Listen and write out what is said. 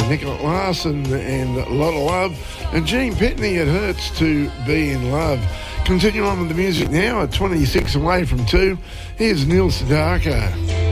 Nicolette Larson and A Lot of Love. And Gene Pitney, It Hurts to Be in Love. Continue on with the music now at 26 away from 2. Here's Neil Sedaka.